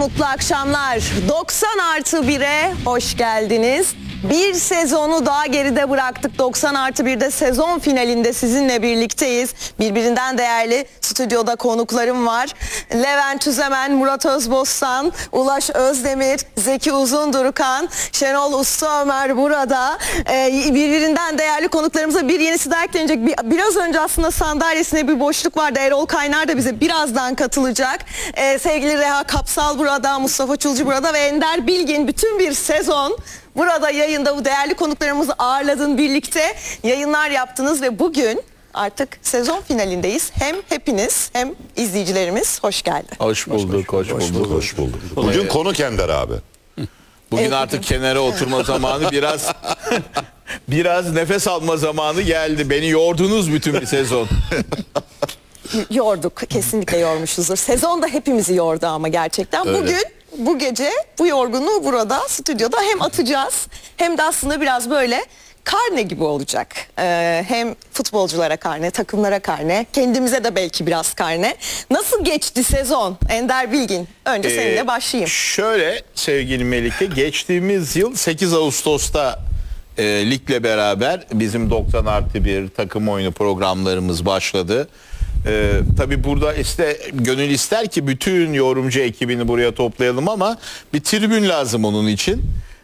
mutlu akşamlar. 90+1'e hoş geldiniz. Bir sezonu daha geride bıraktık. 90+1'de sezon finalinde sizinle birlikteyiz. Birbirinden değerli stüdyoda konuklarım var. Levent Üzemen, Murat Özbostan, Ulaş Özdemir, Zeki Uzundurukan, Şenol Usta Ömer burada. Birbirinden değerli konuklarımıza bir yenisi daha eklenecek. Biraz önce aslında sandalyesine bir boşluk vardı. Erol Kaynar da bize birazdan katılacak. Sevgili Reha Kapsal burada, Mustafa Çulcu burada ve Ender Bilgin bütün bir sezon burada yayında bu değerli konuklarımızı ağırladın, birlikte yayınlar yaptınız ve bugün artık sezon finalindeyiz. Hem hepiniz hem izleyicilerimiz hoş geldi. Hoş bulduk, hoş bulduk. Bugün konuk Ender abi. Bugün Evet, artık kenara oturma zamanı, biraz nefes alma zamanı geldi. Beni yordunuz bütün bir sezon. Yorduk, kesinlikle yormuşuzdur. Sezon da hepimizi yordu ama gerçekten. Öyle. Bugün, bu gece bu yorgunluğu burada stüdyoda hem atacağız hem de aslında biraz böyle karne gibi olacak. Hem futbolculara karne, takımlara karne, kendimize de belki biraz karne. Nasıl geçti sezon Ender Bilgin? Önce seninle başlayayım. Şöyle sevgili Melike, geçtiğimiz yıl 8 Ağustos'ta ligle beraber bizim 90+1 takım oyunu programlarımız başladı. Tabii burada gönül ister ki bütün yorumcu ekibini buraya toplayalım ama bir tribün lazım onun için.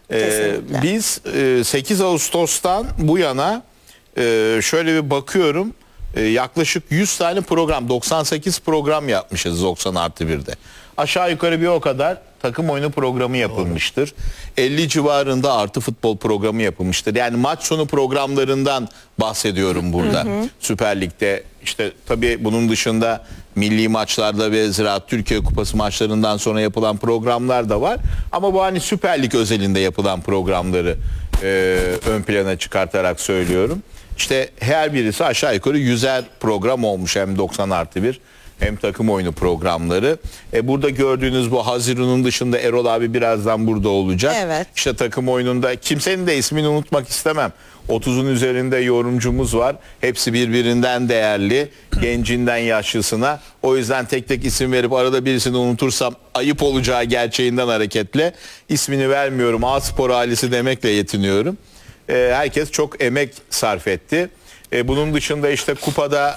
Biz 8 Ağustos'tan bu yana şöyle bir bakıyorum, yaklaşık 100 tane program, 98 program yapmışız 90+1'de. Aşağı yukarı bir o kadar takım oyunu programı yapılmıştır. 50 civarında artı futbol programı yapılmıştır. Yani maç sonu programlarından bahsediyorum burada. Süper Lig'de işte tabii bunun dışında milli maçlarda ve Ziraat Türkiye Kupası maçlarından sonra yapılan programlar da var. Ama bu hani Süper Lig özelinde yapılan programları ön plana çıkartarak söylüyorum. İşte her birisi aşağı yukarı 100'er program olmuş, hem 90+1 hem takım oyunu programları. Burada gördüğünüz bu Haziran'ın dışında Erol abi birazdan burada olacak. Evet. İşte takım oyununda kimsenin de ismini unutmak istemem. 30'un üzerinde yorumcumuz var. Hepsi birbirinden değerli. Gencinden yaşlısına. O yüzden tek tek isim verip arada birisini unutursam ayıp olacağı gerçeğinden hareketle ismini vermiyorum. A-Spor ailesi demekle yetiniyorum. Herkes çok emek sarf etti. Bunun dışında işte kupada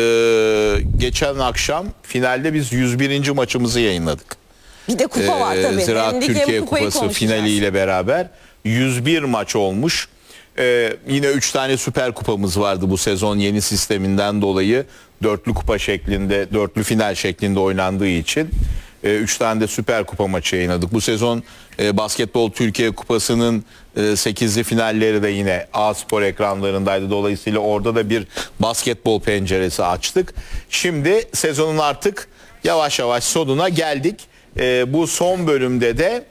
geçen akşam finalde biz 101. maçımızı yayınladık. Bir de kupa var tabii. Ziraat Türkiye Kupası finaliyle beraber 101 maç olmuş. Yine 3 tane süper kupamız vardı bu sezon yeni sisteminden dolayı. Dörtlü kupa şeklinde, dörtlü final şeklinde oynandığı için 3 tane de süper kupa maçı yayınladık. Bu sezon Basketbol Türkiye Kupası'nın 8'li finalleri de yine A-Spor ekranlarındaydı. Dolayısıyla orada da bir basketbol penceresi açtık. Şimdi sezonun artık yavaş yavaş sonuna geldik. Bu son bölümde de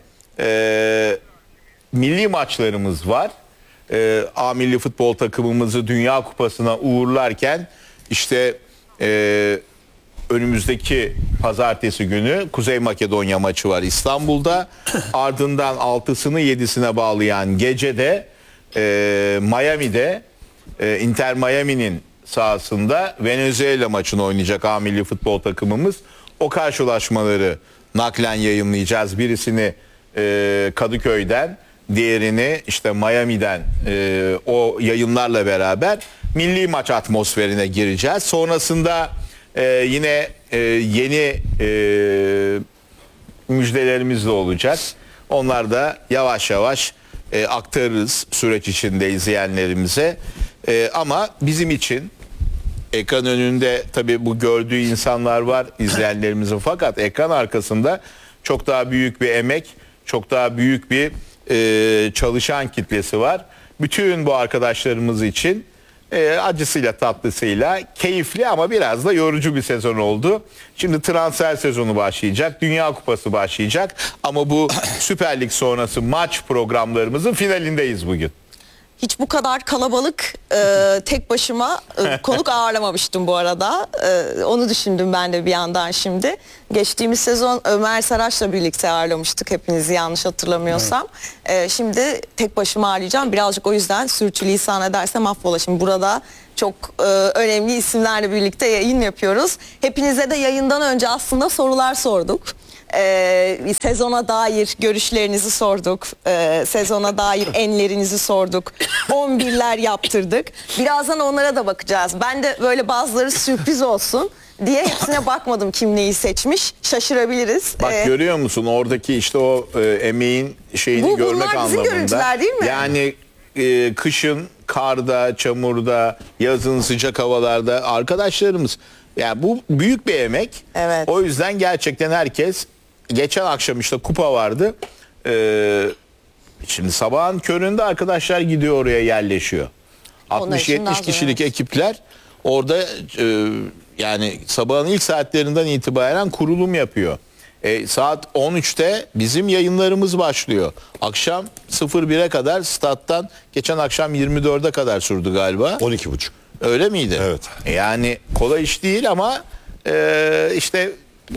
milli maçlarımız var. A milli futbol takımımızı Dünya Kupası'na uğurlarken işte önümüzdeki pazartesi günü Kuzey Makedonya maçı var İstanbul'da. Ardından 6'sını 7'sine bağlayan gecede Miami'de Inter Miami'nin sahasında Venezuela maçını oynayacak A milli futbol takımımız. O karşılaşmaları naklen yayınlayacağız. Birisini Kadıköy'den, diğerini işte Miami'den o yayınlarla beraber milli maç atmosferine gireceğiz. Sonrasında yine yeni müjdelerimiz de olacak. Onlar da yavaş yavaş aktarırız süreç içinde izleyenlerimize. Ama bizim için ekran önünde tabii bu gördüğü insanlar var izleyenlerimizin, fakat ekran arkasında çok daha büyük bir emek, çok daha büyük bir çalışan kitlesi var. Bütün bu arkadaşlarımız için acısıyla tatlısıyla keyifli ama biraz da yorucu bir sezon oldu. Şimdi transfer sezonu başlayacak, Dünya Kupası başlayacak ama bu Süper Lig sonrası maç programlarımızın finalindeyiz bugün. Hiç bu kadar kalabalık tek başıma konuk ağırlamamıştım bu arada. Onu düşündüm ben de bir yandan şimdi. Geçtiğimiz sezon Ömer Saraç'la birlikte ağırlamıştık hepinizi, yanlış hatırlamıyorsam. Şimdi tek başıma ağırlayacağım. Birazcık o yüzden sürçülisan edersem affola. Şimdi burada çok önemli isimlerle birlikte yayın yapıyoruz. Hepinize de yayından önce aslında sorular sorduk. Sezona dair görüşlerinizi sorduk. Sezona dair enlerinizi sorduk. 11'ler yaptırdık. Birazdan onlara da bakacağız. Ben de böyle bazıları sürpriz olsun diye hepsine bakmadım kim neyi seçmiş. Şaşırabiliriz. Bak görüyor musun oradaki işte o emeğin şeyini görmek bunlar bizim anlamında. görüntüler değil mi? Yani kışın karda, çamurda, yazın sıcak havalarda arkadaşlarımız. Yani bu büyük bir emek. Evet. O yüzden gerçekten herkes geçen akşam işte kupa vardı. Şimdi sabahın köründe arkadaşlar gidiyor oraya yerleşiyor. Onlar için daha 60-70 zor, kişilik evet. ekipler orada yani sabahın ilk saatlerinden itibaren kurulum yapıyor. Saat 13'te bizim yayınlarımız başlıyor. Akşam 01'e kadar stat'tan geçen akşam 24'e kadar sürdü galiba. 12.30. Öyle miydi? Evet. Yani kolay iş değil ama işte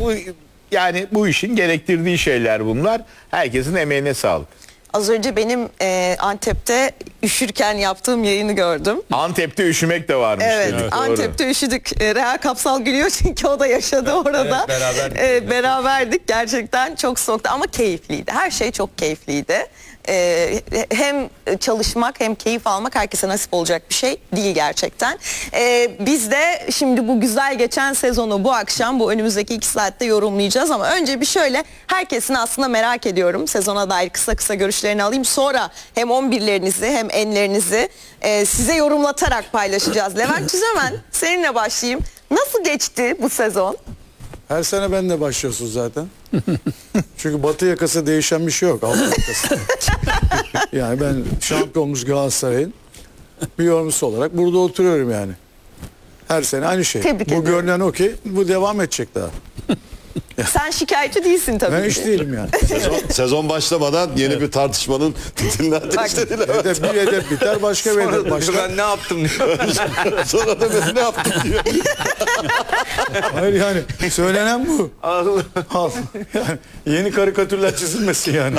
bu işin gerektirdiği şeyler bunlar. Herkesin emeğine sağlık. Az önce benim Antep'te üşürken yaptığım yayını gördüm. Antep'te üşümek de varmış. Evet, dedik, doğru. Antep'te üşüdük. Reha Kapsal gülüyor çünkü o da yaşadı orada. beraberdik. Beraberdik. Gerçekten çok soğuktu ama keyifliydi. Her şey çok keyifliydi. Hem çalışmak hem keyif almak herkese nasip olacak bir şey değil gerçekten. Biz de şimdi bu güzel geçen sezonu bu akşam bu önümüzdeki 2 saatte yorumlayacağız ama önce bir şöyle herkesin aslında merak ediyorum. Sezona dair kısa kısa görüşlerini alayım. Sonra hem 11'lerinizi hem enlerinizi size yorumlatarak paylaşacağız. Levent Tüzemen seninle başlayayım. Nasıl geçti bu sezon? Her sene benle başlıyorsun zaten. Çünkü batı yakası değişen bir şey yok. Altı yakası. Yani ben şampiyonmuş Galatasaray'ın bir yorumcusu olarak burada oturuyorum yani. Her sene aynı şey. Tebrik Bu ederim. görünen o ki bu devam edecek daha. Sen şikayetçi değilsin tabii Ben ki. hiç değilim yani. Sezon başlamadan yeni bir tartışmanın titinden ateşlediler. Bir hedef biter başka bir hedef başlar. Ben ne yaptım diyor. Sonra da ben ne yaptım diyor. Hayır yani söylenen bu. Al. Yani yeni karikatürler çizilmesin yani.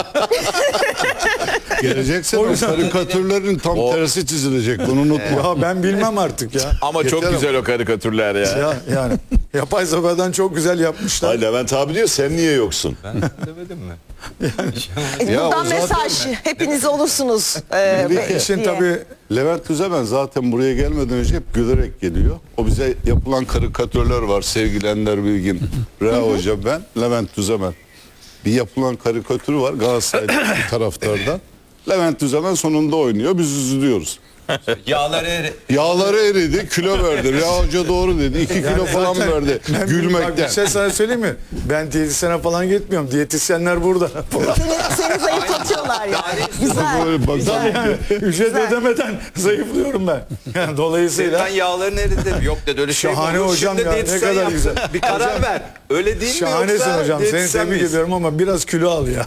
Gelecek sene O yüzden- karikatürlerin tam tersi çizilecek. Bunu unutma. Ya ben bilmem artık ya. Ama çok Yeter güzel o karikatürler ya. Ya yani yapay zekadan çok güzel yapmışlar. Ay Levent abi diyor sen niye yoksun? Ben demedim mi? Ya Buradan o zaten- mesaj hepiniz olursunuz. İşin diye. tabii Levent Tüzemen zaten buraya gelmeden önce hep gülerek geliyor. O bize yapılan karikatürler var. Sevgili Ender Bilgin, Reha Hoca, ben, Levent Tüzemen. Bir yapılan karikatürü var Galatasaray taraftardan. Levent Tüzemen sonunda oynuyor. Biz üzülüyoruz. Yağları eri. Yağları eridi, kilo verdi. Reha Hoca doğru dedi. 2 kilo falan zaten verdi. ben bak Gülmekten. bir şey sana söyleyeyim mi? Ben diyetisyene falan gitmiyorum. Diyetisyenler burada. Seni zayıflatıyorlar yani. Güzel. Böyle bak- Yani ücret Güzel. ödemeden zayıflıyorum ben. Yani dolayısıyla Ben yağların eridi. Yok dedi öyle şey mi Şahane olur? hocam Şimdi ya, ne diyetisyen kadar yapsın. güzel. Bir karar ver. Öyle değil mi şahanesin yoksa hocam. Seni diyetisyen tebrik miyiz? ediyorum ama biraz kilo al ya.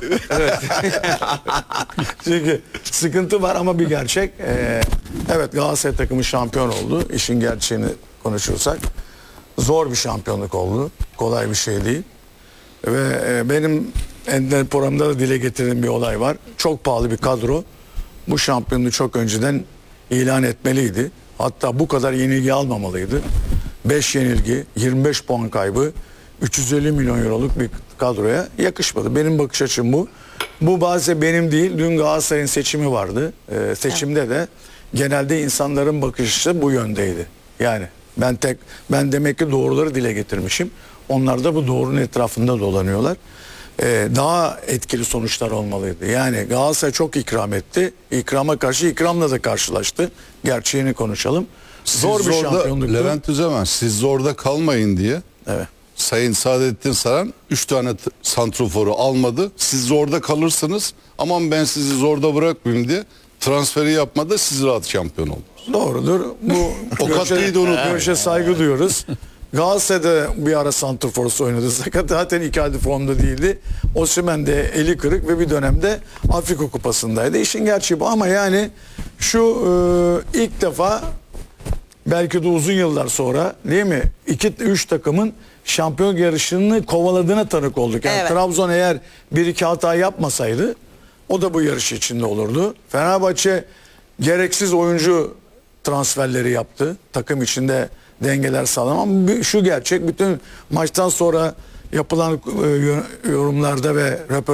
Çünkü sıkıntı var ama bir gerçek. Evet Galatasaray takımı şampiyon oldu. İşin gerçeğini konuşursak. Zor bir şampiyonluk oldu. Kolay bir şey değil. Ve benim Ender programda da dile getirdiğim bir olay var. Çok pahalı bir kadro. Bu şampiyonluğu çok önceden ilan etmeliydi. Hatta bu kadar yenilgi almamalıydı. 5 yenilgi, 25 puan kaybı, 350 milyon euroluk bir kadroya yakışmadı. Benim bakış açım bu. Bu bazen benim değil, dün Galatasaray'ın seçimi vardı. Seçimde de genelde insanların bakış açısı bu yöndeydi. Yani ben demek ki doğruları dile getirmişim. Onlar da bu doğrunun etrafında dolanıyorlar. Daha etkili sonuçlar olmalıydı. Yani Galatasaray çok ikram etti. İkrama karşı ikramla da karşılaştı. Gerçeğini konuşalım. Zor bir şampiyonluktu. Levent Tüzemen siz zorda kalmayın diye Evet. Sayın Saadettin Saran 3 tane santroforu almadı. Siz zorda kalırsınız. Aman ben sizi zorda bırakmayayım diye transferi yapmadı. Siz rahat şampiyon oldunuz. Doğrudur. Bu O katkıyı da unutmayın. görüşe saygı duyuyoruz. Galatasaray'da bir ara santrforsu oynadı. Fakat zaten Icardi formda değildi. Osimhen de eli kırık ve bir dönemde Afrika Kupası'ndaydı. İşin gerçeği bu ama yani şu ilk defa belki de uzun yıllar sonra değil mi? 2-3 takımın şampiyon yarışını kovaladığına tanık olduk. Yani Evet. Trabzon eğer 1-2 hata yapmasaydı o da bu yarış içinde olurdu. Fenerbahçe gereksiz oyuncu transferleri yaptı. Takım içinde dengeler sağlam ama şu gerçek bütün maçtan sonra yapılan yorumlarda ve